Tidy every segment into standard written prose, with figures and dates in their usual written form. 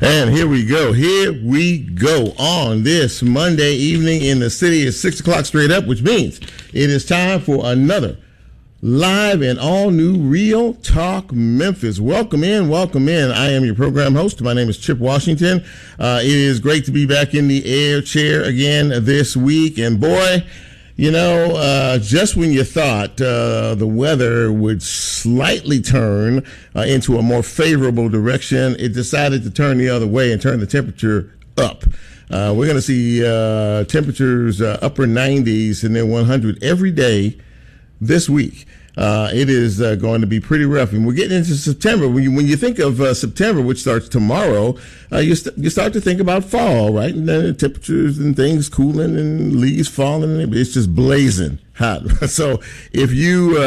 And here we go. Here we go on this Monday evening in the city at 6 o'clock straight up, which means it is time for another live and all new Real Talk Memphis. Welcome in. Welcome in. I am your program host. My name is Chip Washington. It is great to be back in the air chair again this week. And boy, you know, just when you thought the weather would slightly turn into a more favorable direction, it decided to turn the other way and turn the temperature up. We're going to see temperatures upper 90s and then 100 every day this week. It is going to be pretty rough, and we're getting into September. When you think of September, which starts tomorrow, you start to think about fall, right? And then the temperatures and things cooling and leaves falling, and it's just blazing hot. So if you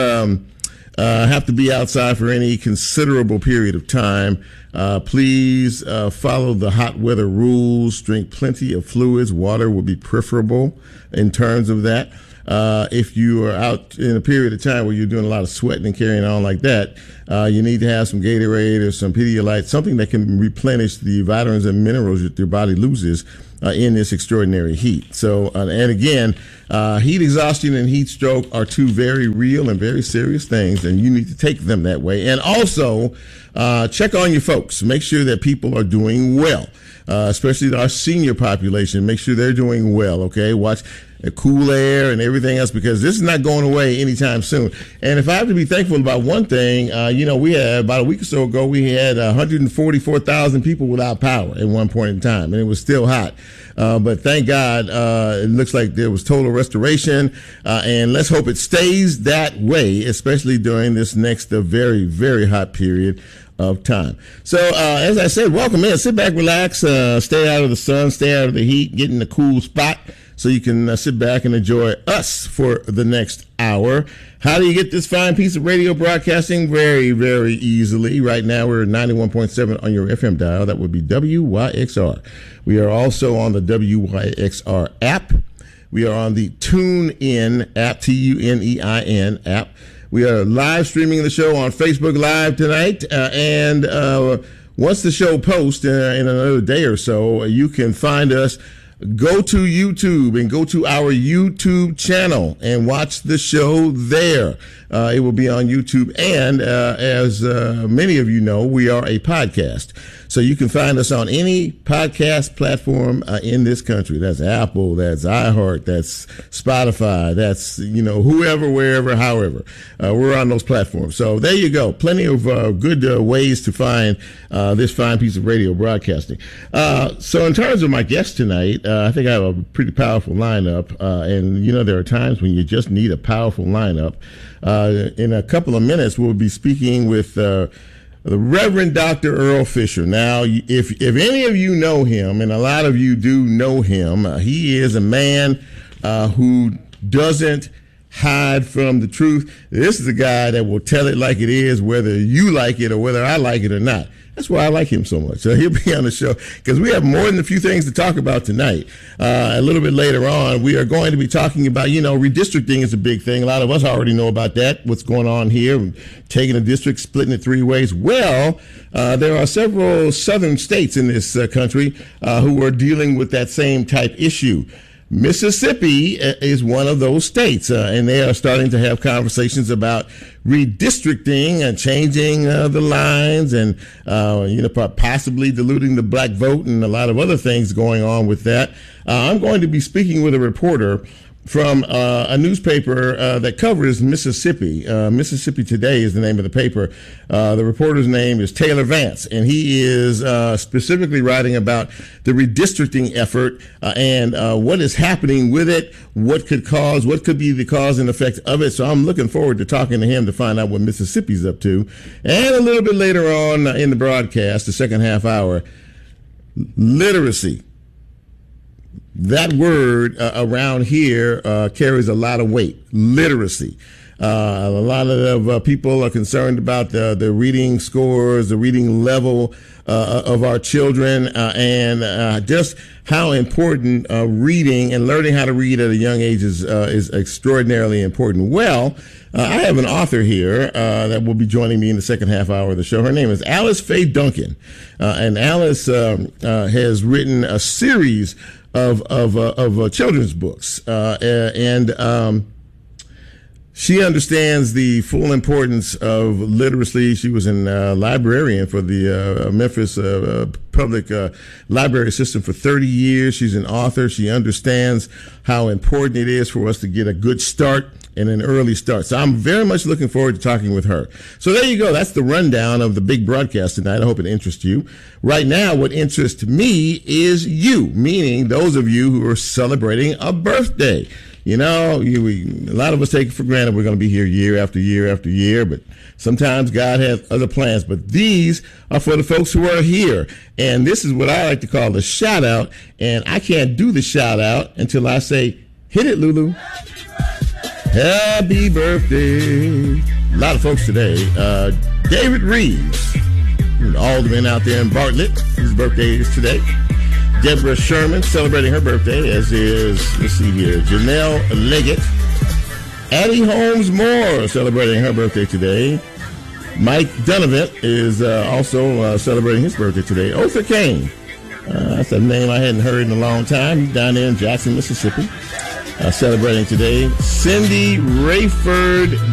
have to be outside for any considerable period of time, please follow the hot weather rules. Drink plenty of fluids. Water will be preferable in terms of that. If you are out in a period of time where you're doing a lot of sweating and carrying on like that, you need to have some Gatorade or some Pedialyte, something that can replenish the vitamins and minerals that your body loses in this extraordinary heat. So, and again, heat exhaustion and heat stroke are two very real and very serious things, and you need to take them that way. And also, check on your folks. Make sure that people are doing well, especially our senior population. Make sure they're doing well, okay? Watch cool air and everything else, because this is not going away anytime soon. And if I have to be thankful about one thing, you know, we had about a week or so ago, we had 144,000 people without power at one point in time, and it was still hot. But thank God, it looks like there was total restoration, and let's hope it stays that way, especially during this next very, very hot period of time. So, as I said, welcome in. Sit back, relax, stay out of the sun, stay out of the heat, get in a cool spot so you can sit back and enjoy us for the next hour. How do you get this fine piece of radio broadcasting? Very, very easily. Right now, we're at 91.7 on your FM dial. That would be WYXR. We are also on the WYXR app. We are on the TuneIn app, TUNEIN app. We are live streaming the show on Facebook Live tonight. And once the show posts in another day or so, you can find us. Go to YouTube and go to our YouTube channel and watch the show there. It will be on YouTube. And as many of you know, we are a podcast. So you can find us on any podcast platform in this country. That's Apple, that's iHeart, that's Spotify, that's, you know, whoever, wherever, however. We're on those platforms. So there you go. Plenty of good ways to find this fine piece of radio broadcasting. So in terms of my guest tonight, I think I have a pretty powerful lineup. And, you know, there are times when you just need a powerful lineup. In a couple of minutes, we'll be speaking with the Reverend Dr. Earl Fisher. Now, if any of you know him, and a lot of you do know him, he is a man who doesn't hide from the truth. This is a guy that will tell it like it is, whether you like it or whether I like it or not. That's why I like him so much. So he'll be on the show because we have more than a few things to talk about tonight. A little bit later on, we are going to be talking about, you know, redistricting is a big thing. A lot of us already know about that, what's going on here, taking a district, splitting it three ways. Well, there are several southern states in this country who are dealing with that same type issue. Mississippi is one of those states, and they are starting to have conversations about redistricting and changing the lines and, you know, possibly diluting the black vote and a lot of other things going on with that. I'm going to be speaking with a reporter from a newspaper that covers Mississippi. Mississippi Today is the name of the paper. The reporter's name is Taylor Vance, and he is specifically writing about the redistricting effort and what is happening with it, what could be the cause and effect of it. So I'm looking forward to talking to him to find out what Mississippi's up to. And a little bit later on in the broadcast, the second half hour, literacy. That word around here carries a lot of weight, literacy. A lot of people are concerned about the reading scores, the reading level of our children, and just how important reading and learning how to read at a young age is extraordinarily important. Well, I have an author here that will be joining me in the second half hour of the show. Her name is Alice Faye Duncan, and Alice has written a series of children's books, and she understands the full importance of literacy. She was a librarian for the Memphis public library system for 30 years. She's an author. She understands how important it is for us to get a good start and an early start. So I'm very much looking forward to talking with her. So there you go. That's the rundown of the big broadcast tonight. I hope it interests you. Right now, what interests me is you, meaning those of you who are celebrating a birthday. You know, a lot of us take it for granted we're going to be here year after year after year, but sometimes God has other plans. But these are for the folks who are here. And this is what I like to call the shout out. And I can't do the shout out until I say, hit it, Lulu. Happy birthday. A lot of folks today. David Reeves, all the men out there in Bartlett, his birthday is today. Deborah Sherman celebrating her birthday, as is, let's see here, Janelle Leggett. Addie Holmes Moore celebrating her birthday today. Mike Donovan is also celebrating his birthday today. Otha Kane, that's a name I hadn't heard in a long time. He's down there in Jackson, Mississippi, celebrating today. Cindy Rayford